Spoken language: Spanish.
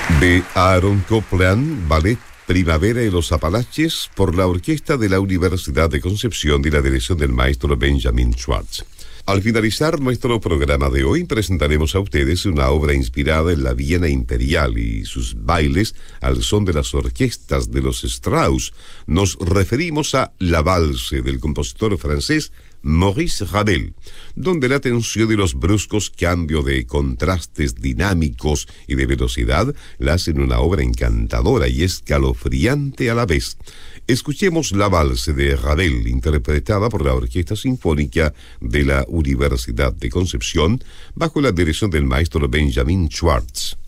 De Aaron Copland, Ballet Primavera en los Apalaches, por la orquesta de la Universidad de Concepción y la dirección del maestro Benjamin Schwartz. Al finalizar nuestro programa de hoy, presentaremos a ustedes una obra inspirada en la Viena imperial y sus bailes al son de las orquestas de los Strauss. Nos referimos a La Valse del compositor francés Maurice Ravel, donde la tensión y los bruscos cambios de contrastes dinámicos y de velocidad la hacen una obra encantadora y escalofriante a la vez. Escuchemos La Valse de Ravel, interpretada por la Orquesta Sinfónica de la Universidad de Concepción, bajo la dirección del maestro Benjamin Schwartz.